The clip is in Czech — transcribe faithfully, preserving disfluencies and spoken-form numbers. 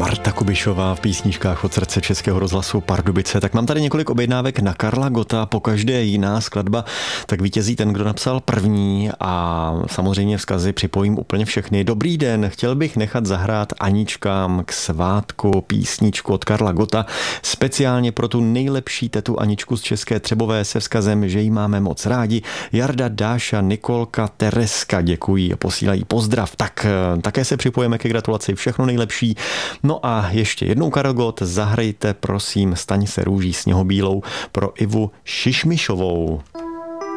Marta Kubišová v písničkách od srdce Českého rozhlasu Pardubice. Tak mám tady několik objednávek na Karla Gotta, pokaždé jiná skladba, tak vítězí ten, kdo napsal první a samozřejmě vzkazy připojím úplně všechny. Dobrý den, chtěl bych nechat zahrát Aničkám k svátku písničku od Karla Gotta, speciálně pro tu nejlepší tetu Aničku z České Třebové se vzkazem, že jí máme moc rádi. Jarda, Dáša, Nikolka, Tereska děkují a posílají pozdrav. Tak také se připojeme ke gratulaci, všechno nejlepší. No a ještě jednou Karel Gott, zahrajte prosím Staň se růží sněhobílou pro Ivu Šišmišovou.